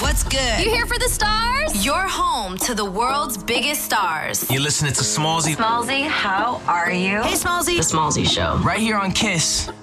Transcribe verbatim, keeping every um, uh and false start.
What's good? You here for the stars? You're home to the world's biggest stars. You're listening to Smallzy. Smallzy, how are you? Hey, Smallzy. The Smallzy Show. Right here on Kiss.